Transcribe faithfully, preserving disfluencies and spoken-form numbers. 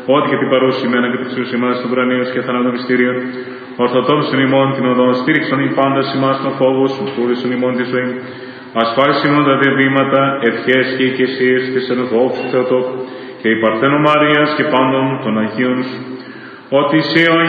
ότι και την παρούση ημένα και της ουσίας ημάς των βρανίων και θανάτων μυστήριων, ορθοτόμησον ημών την οδόν, στήριξον οι πάντας ημάς των φόβους, φούρισον ημών τη ζωή, ασφάλισον ημών τα διαβήματα, ευχές και οικεσίες της ενδόξου Θεοτόκου και η Παρθένο Μαρίας και πάντων των Αγίων σου, ότι σε ο